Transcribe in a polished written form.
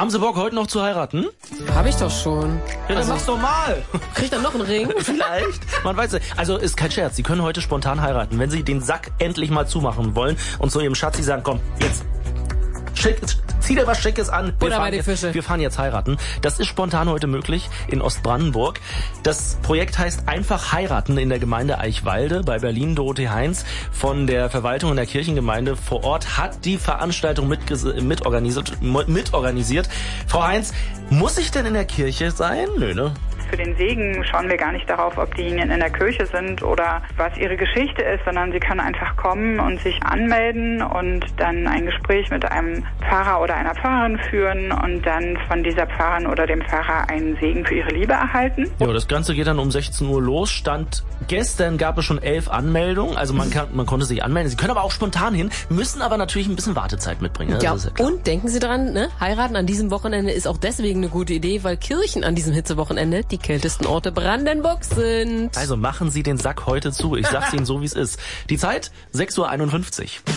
Haben Sie Bock, heute noch zu heiraten? Hab ich doch schon. Ja, dann mach's doch mal. Krieg ich dann noch einen Ring? Vielleicht. Man weiß nicht. Also ist kein Scherz. Sie können heute spontan heiraten. Wenn Sie den Sack endlich mal zumachen wollen und zu Ihrem Schatzi sagen, komm, jetzt zieh dir was Schickes an. Wir fahren jetzt heiraten. Das ist spontan heute möglich in Ostbrandenburg. Das Projekt heißt Einfach heiraten in der Gemeinde Eichwalde bei Berlin. Dorothee Heinz von der Verwaltung in der Kirchengemeinde vor Ort hat die Veranstaltung mitorganisiert. Frau Heinz, muss ich denn in der Kirche sein? Nö, ne? Für den Segen schauen wir gar nicht darauf, ob diejenigen in der Kirche sind oder was ihre Geschichte ist, sondern sie können einfach kommen und sich anmelden und dann ein Gespräch mit einem Pfarrer oder einer Pfarrerin führen und dann von dieser Pfarrerin oder dem Pfarrer einen Segen für ihre Liebe erhalten. Ja, das Ganze geht dann um 16 Uhr los. Stand gestern gab es schon 11 Anmeldungen, also man konnte sich anmelden. Sie können aber auch spontan hin, müssen aber natürlich ein bisschen Wartezeit mitbringen. Ja, und denken Sie dran, ne? Heiraten an diesem Wochenende ist auch deswegen eine gute Idee, weil Kirchen an diesem Hitzewochenende die kältesten Orte Brandenburgs sind. Also machen Sie den Sack heute zu. Ich sag's Ihnen so, wie es ist. Die Zeit 6:51 Uhr.